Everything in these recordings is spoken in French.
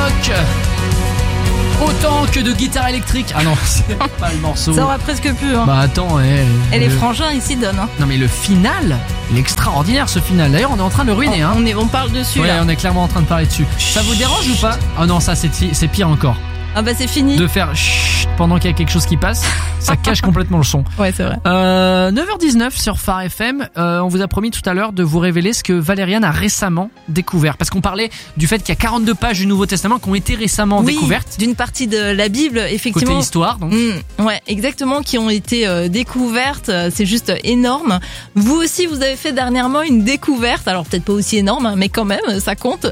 rock. Autant que de guitare électrique. Ah non, c'est pas le morceau. Ça aurait presque pu. Hein. Bah attends, Et les frangins ici donnent. Hein. Non mais le final, il est extraordinaire ce final. D'ailleurs, on est en train de le ruiner. On parle dessus ouais, là. On est clairement en train de parler dessus. Ça vous dérange ou pas? Ah non, ça c'est pire encore. Ah bah c'est fini. De faire chut pendant qu'il y a quelque chose qui passe, ça cache complètement le son. Ouais, c'est vrai. 9h19 sur Phare FM. On vous a promis tout à l'heure de vous révéler ce que Valériane a récemment découvert. Parce qu'on parlait du fait qu'il y a 42 pages du Nouveau Testament qui ont été récemment découvertes. D'une partie de la Bible, effectivement. Côté histoire, donc. Ouais, exactement, qui ont été découvertes. C'est juste énorme. Vous aussi, vous avez fait dernièrement une découverte. Alors peut-être pas aussi énorme, mais quand même, ça compte.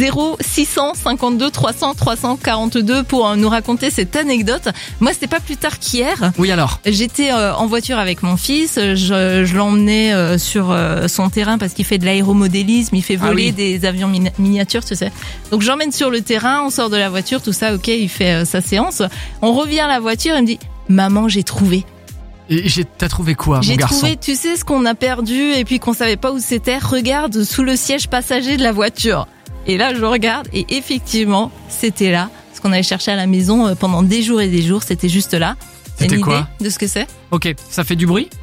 0652 300 342 pour nous raconter cette anecdote. Moi, c'était pas plus tard qu'hier. Oui, alors. J'étais en voiture avec mon fils. Je l'emmenais sur son terrain parce qu'il fait de l'aéromodélisme. Il fait voler des avions miniatures, tu sais. Donc, j'emmène sur le terrain. On sort de la voiture, tout ça, ok. Il fait sa séance. On revient à la voiture. Il me dit, maman, j'ai trouvé. Et t'as trouvé quoi, mon garçon? J'ai trouvé, tu sais, ce qu'on a perdu et puis qu'on savait pas où c'était. Regarde sous le siège passager de la voiture. Et là, je regarde et effectivement, c'était là. Ce qu'on avait cherché à la maison pendant des jours et des jours, c'était juste là. C'était une quoi idée de ce que c'est? Ok, ça fait du bruit?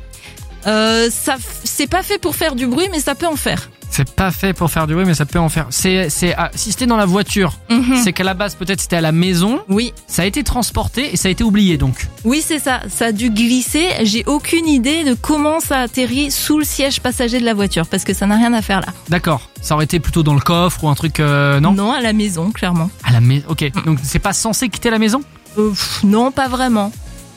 C'est pas fait pour faire du bruit, mais ça peut en faire. C'est pas fait pour faire du bruit, mais ça peut en faire. Si c'était dans la voiture, c'est qu'à la base, peut-être c'était à la maison. Oui. Ça a été transporté et ça a été oublié, donc. Oui, c'est ça. Ça a dû glisser. J'ai aucune idée de comment ça a atterri sous le siège passager de la voiture, parce que ça n'a rien à faire là. D'accord. Ça aurait été plutôt dans le coffre ou un truc, non? Non, à la maison, clairement. À la maison, ok. Donc c'est pas censé quitter la maison? Non, pas vraiment.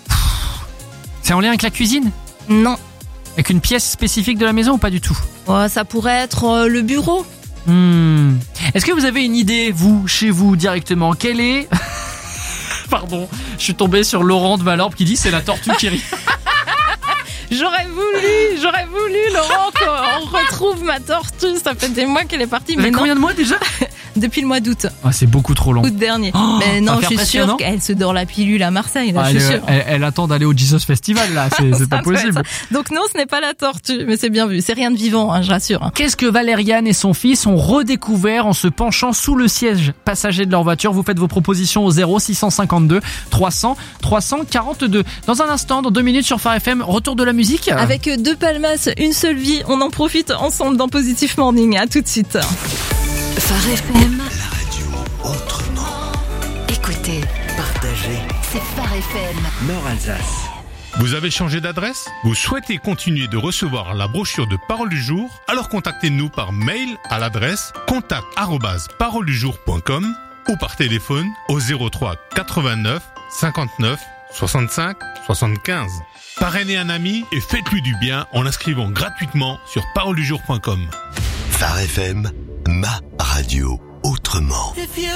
C'est en lien avec la cuisine? Non. Avec une pièce spécifique de la maison ou pas du tout? Ça pourrait être le bureau. Est-ce que vous avez une idée, vous, chez vous, directement? Quelle est... Pardon, je suis tombé sur Laurent de Malorbe qui dit c'est la tortue qui rit. J'aurais voulu, Laurent, qu'on retrouve ma tortue. Ça fait des mois qu'elle est partie. Mais combien de mois déjà? Depuis le mois d'août. Ah, c'est beaucoup trop long. Août dernier. Mais non, je suis sûre qu'elle se dort la pilule à Marseille. Là, je suis sûre. Elle attend d'aller au Jesus Festival, là. C'est pas possible. Donc non, ce n'est pas la tortue, mais c'est bien vu. C'est rien de vivant, hein, je rassure. Qu'est-ce que Valériane et son fils ont redécouvert en se penchant sous le siège passager de leur voiture? Vous faites vos propositions au 0652 300 342. Dans un instant, dans 2 minutes sur Phare FM, retour de la musique. Avec 2 palmas, une seule vie, on en profite ensemble dans Positif Morning. À tout de suite. Phare FM, la radio autrement. Écoutez, partagez, c'est Phare FM. Nord-Alsace. Vous avez changé d'adresse? Vous souhaitez continuer de recevoir la brochure de Parole du Jour? Alors contactez-nous par mail à l'adresse contact@paroledujour.com ou par téléphone au 03 89 59 65 75. Parrainez un ami et faites-lui du bien en l'inscrivant gratuitement sur paroledujour.com. Phare FM, ma radio autrement.